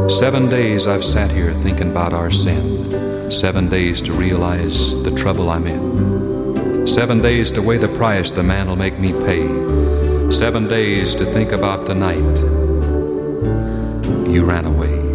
7 days I've sat here thinking about our sin. 7 days to realize the trouble I'm in. 7 days to weigh the price the man'll make me pay. 7 days to think about the night you ran away.